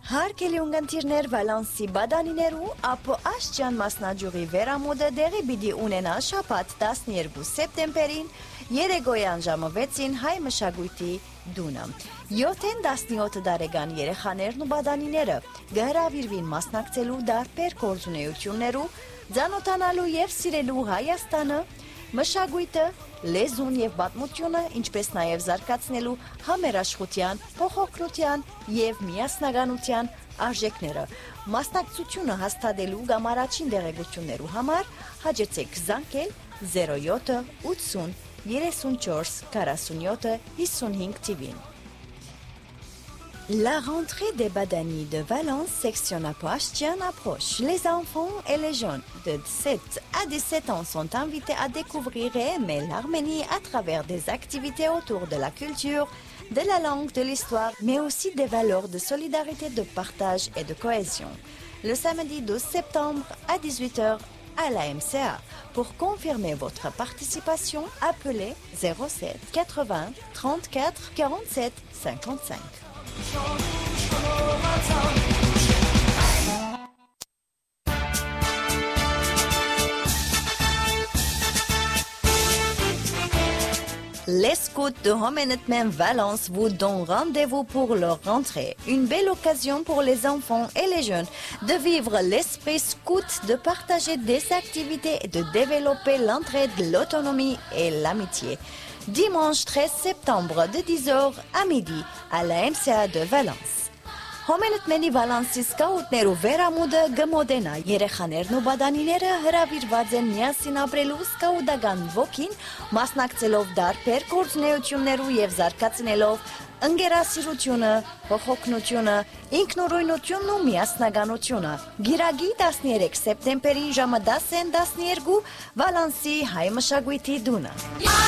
Հարկելի ունգընտիրներ Վալանսի բադանիներու ապո աշճան մասնաճյուղի վերամուտը դեղի պիտի ունենա շաբաթ 12 սեպտեմբերին երեկոյան ժամը 6-ին հայ մշակույթի դունը։ 7-17 տարեկան երեխաներն ու բադանիները գհրավիրվին մասնակցելու դարբեր գործունեություններու, ծանոթանալու եւ սիրելու Հայաստանը, մշակույթը, լեզուն եւ պատմությունը, ինչպես նաեւ զարգացնելու համերաշխության, փոխօգնության եւ միասնականության արժեքները։ Մասնակցությունը հաստատելու կամ առաջին դեղեցություններու համար հաջեցեք զանգել 07 80 34 47 55 TV-ին։ La rentrée des Badani de Valence, section Apoachtian, approche. Les enfants et les jeunes de 7 à 17 ans sont invités à découvrir et aimer l'Arménie à travers des activités autour de la culture, de la langue, de l'histoire, mais aussi des valeurs de solidarité, de partage et de cohésion. Le samedi 12 septembre à 18h à la MCA. Pour confirmer votre participation, appelez 07 80 34 47 55. Les scouts de Homenetmen Valence vous donnent rendez-vous pour leur rentrée. Une belle occasion pour les enfants et les jeunes de vivre l'esprit scout, de partager des activités et de développer l'entraide, l'autonomie et l'amitié. Dimanche 13 septembre de 10h à midi à la MCA de Valence. Homenetmeni Valansi սկաուտներու վերամուտը գմոդենա երեխաներն ու բադանիները հրավիրված են միասին ապրելու սկաուտական ոգին, մասնակցելով դարբեր գործունեություններու եւ զարգացնելով ընկերասիրությունը, փոխօգնությունը, ինքնուրույնությունն ու միասնականությունը։ Գիրագի 13 սեպտեմբերի ժամը 10-12 Վալանսի հայ մշակույթի դունը։